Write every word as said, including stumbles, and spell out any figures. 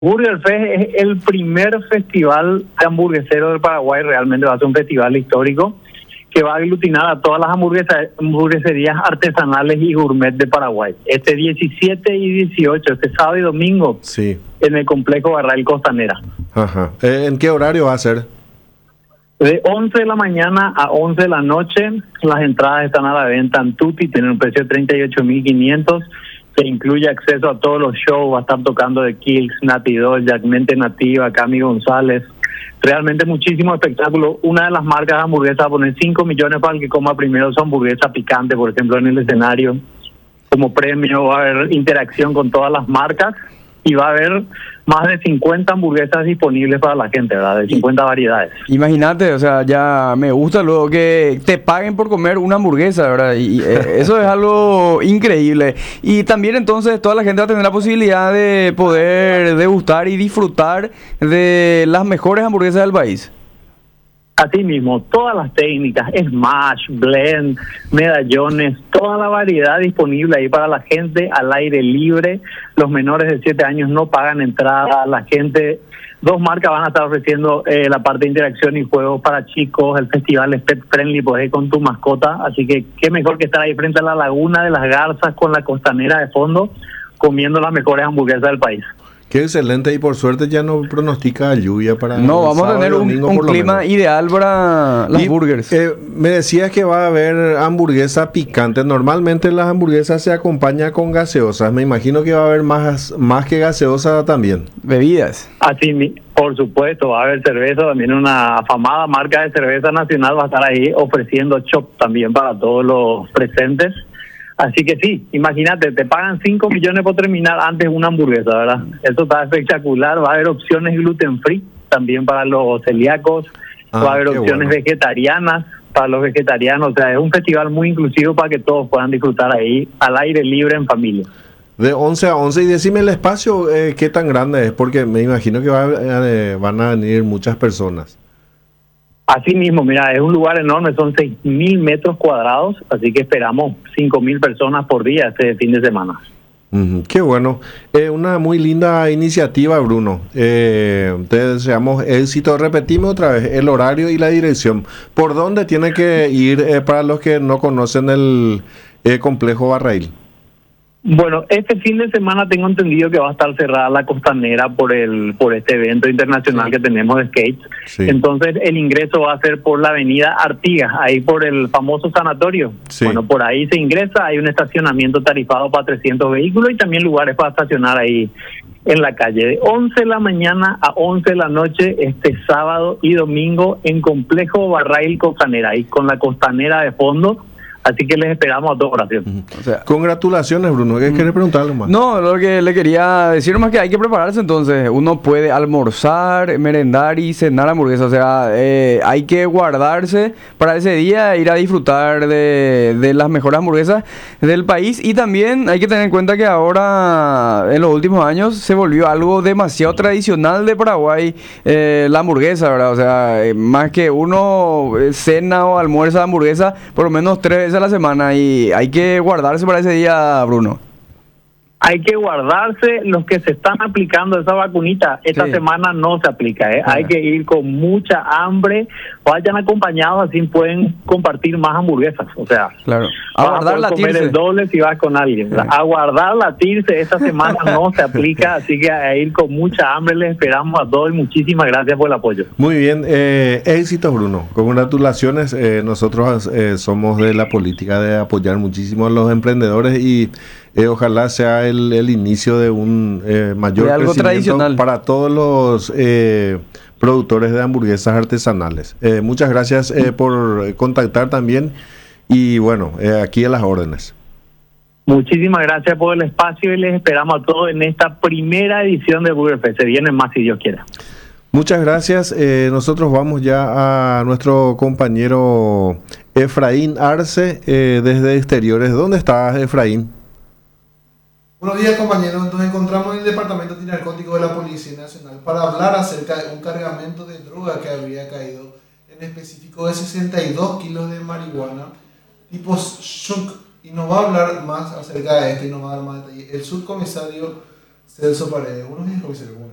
Burger Fest es el primer festival hamburguesero del Paraguay, realmente va a ser un festival histórico que va a aglutinar a todas las hamburguesas, hamburgueserías artesanales y gourmet de Paraguay. Este diecisiete y dieciocho, este sábado y domingo, Sí. en el complejo Barrail Costanera. Ajá. Eh, ¿En qué horario va a ser? De once de la mañana a once de la noche, las entradas están a la venta en Tutti, tienen un precio de treinta y ocho mil quinientos. Se incluye acceso a todos los shows, va a estar tocando The Kills, Nati Doll, Mente Nativa, Cami González. Realmente muchísimo espectáculo. Una de las marcas de hamburguesas va a poner cinco millones para el que coma primero su hamburguesa picante, por ejemplo, en el escenario. Como premio va a haber interacción con todas las marcas y va a haber más de cincuenta hamburguesas disponibles para la gente, ¿verdad? De cincuenta variedades. Imagínate, o sea, ya me gusta luego que te paguen por comer una hamburguesa, ¿verdad? Y, y eh, eso es algo increíble. Y también entonces toda la gente va a tener la posibilidad de poder degustar y disfrutar de las mejores hamburguesas del país. Así mismo, todas las técnicas, smash, blend, medallones, toda la variedad disponible ahí para la gente al aire libre. Los menores de siete años no pagan entrada. La gente, dos marcas van a estar ofreciendo eh, la parte de interacción y juegos para chicos. El festival es pet friendly, puedes ir con tu mascota. Así que qué mejor que estar ahí frente a la Laguna de las Garzas con la costanera de fondo, comiendo las mejores hamburguesas del país. Qué excelente, y por suerte ya no pronostica lluvia para No, vamos a sábado y tener un, domingo, un por lo clima menos. ideal para las Y, burgers. eh, me decías que va a haber hamburguesa picante. Normalmente las hamburguesas se acompañan con gaseosas. Me imagino que va a haber más, más que gaseosa también. Bebidas. Así, mi- por supuesto, va a haber cerveza, también una afamada marca de cerveza nacional va a estar ahí ofreciendo chop también para todos los presentes. Así que sí, imagínate, te pagan cinco millones por terminar antes una hamburguesa, ¿verdad? Eso está espectacular. Va a haber opciones gluten free también para los celíacos, Ah, va a haber qué opciones bueno. vegetarianas para los vegetarianos. O sea, es un festival muy inclusivo para que todos puedan disfrutar ahí al aire libre en familia. De once a once. Y decime el espacio, eh, qué tan grande es, porque me imagino que va, eh, van a venir muchas personas. Así mismo, mira, es un lugar enorme, son seis mil metros cuadrados, así que esperamos cinco mil personas por día este fin de semana. Ujú, qué bueno. Eh, una muy linda iniciativa, Bruno. Eh, te deseamos éxito. Repetime otra vez el horario y la dirección. ¿Por dónde tiene que ir eh, para los que no conocen el eh, complejo Barrail? Bueno, este fin de semana tengo entendido que va a estar cerrada la costanera por el por este evento internacional Sí. que tenemos de skate. Sí. Entonces el ingreso va a ser por la avenida Artigas, ahí por el famoso sanatorio. Sí. Bueno, por ahí se ingresa, hay un estacionamiento tarifado para trescientos vehículos y también lugares para estacionar ahí en la calle. De once de la mañana a once de la noche este sábado y domingo en Complejo Barrail Costanera, ahí con la costanera de fondo. Así que les esperamos a todos, gracias. O sea, Congratulaciones, Bruno. ¿Qué quieres preguntar algo más? no, lo que le quería decir más que hay que prepararse entonces. Uno puede almorzar, merendar y cenar hamburguesa. O sea, eh, hay que guardarse para ese día, ir a disfrutar de, de las mejores hamburguesas del país. Y también hay que tener en cuenta que ahora, en los últimos años, se volvió algo demasiado tradicional de Paraguay, eh, la hamburguesa, ¿verdad? O sea, eh, más que uno eh, cena o almuerza hamburguesa, por lo menos tres veces a la semana. Y hay que guardarse para ese día, Bruno. Hay que guardarse. Los que se están aplicando esa vacunita, esta Sí. semana no se aplica, ¿eh? Ah. Hay que ir con mucha hambre, vayan acompañados, así pueden compartir más hamburguesas. O sea, Claro. vas A a guardar poder la comer tirse. el doble si vas con alguien. Sí. A guardar la tirse esta semana no se aplica, así que a ir con mucha hambre. Les esperamos a todos y muchísimas gracias por el apoyo. Muy bien, eh, éxitos, Bruno. Congratulaciones. Eh, nosotros eh, somos de la política de apoyar muchísimo a los emprendedores y eh, ojalá sea el, el inicio de un eh, mayor De algo crecimiento tradicional. para todos los eh, productores de hamburguesas artesanales. Eh, muchas gracias eh, por contactar también y bueno, eh, aquí a las órdenes. Muchísimas gracias por el espacio y les esperamos a todos en esta primera edición de Burger Fest. Se vienen más si Dios quiera. Muchas gracias. Eh, nosotros vamos ya a nuestro compañero Efraín Arce eh, desde Exteriores. ¿Dónde estás, Efraín? Buenos días, compañeros. Nos encontramos en el Departamento Antinarcótico de la Policía Nacional para hablar acerca de un cargamento de droga que habría caído, en específico de sesenta y dos kilos de marihuana tipo Shunk. Y nos va a hablar más acerca de esto y nos va a dar más detalles el subcomisario Celso Paredes. Buenos días, comisario.